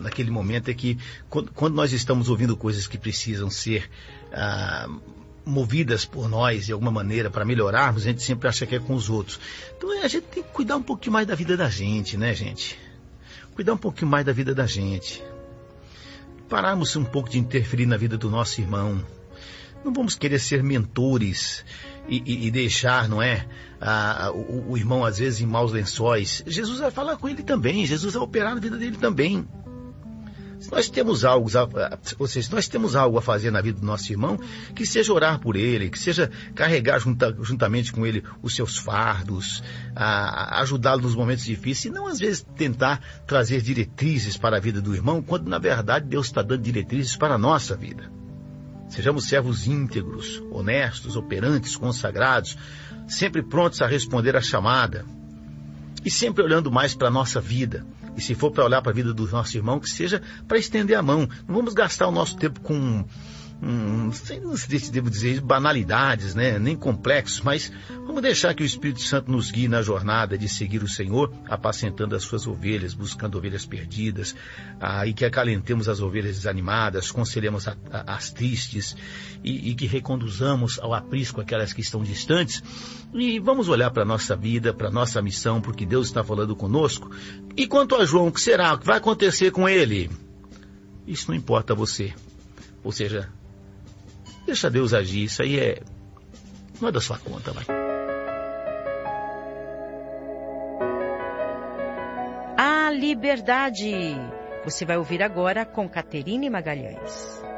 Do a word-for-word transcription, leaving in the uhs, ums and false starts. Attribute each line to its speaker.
Speaker 1: naquele momento é que quando, quando nós estamos ouvindo coisas que precisam ser ah, movidas por nós de alguma maneira para melhorarmos, a gente sempre acha que é com os outros. Então a gente tem que cuidar um pouquinho mais da vida da gente, né, gente? Cuidar um pouquinho mais da vida da gente. Pararmos um pouco de interferir na vida do nosso irmão. Não vamos querer ser mentores e, e, e deixar, não é, a, a, o, o irmão às vezes em maus lençóis. Jesus vai falar com ele também, Jesus vai operar na vida dele também. Se nós temos algo, ou seja, se nós temos algo a fazer na vida do nosso irmão, que seja orar por ele, que seja carregar junta, juntamente com ele os seus fardos, a, a ajudá-lo nos momentos difíceis, e não às vezes tentar trazer diretrizes para a vida do irmão, quando na verdade Deus está dando diretrizes para a nossa vida. Sejamos servos íntegros, honestos, operantes, consagrados, sempre prontos a responder à chamada. E sempre olhando mais para a nossa vida. E se for para olhar para a vida do nosso irmão, que seja para estender a mão. Não vamos gastar o nosso tempo com, hum, não sei se devo dizer, banalidades, né? Nem complexos, mas vamos deixar que o Espírito Santo nos guie na jornada de seguir o Senhor, apacentando as suas ovelhas, buscando ovelhas perdidas, ah, e que acalentemos as ovelhas desanimadas, conselhemos a, a, as tristes, e, e que reconduzamos ao aprisco aquelas que estão distantes. E vamos olhar para a nossa vida, para a nossa missão, porque Deus está falando conosco. E quanto a João, o que será? O que vai acontecer com ele? Isso não importa a você. Ou seja, deixa Deus agir. Isso aí é... não é da sua conta, vai.
Speaker 2: A liberdade. Você vai ouvir agora com Caterine Magalhães.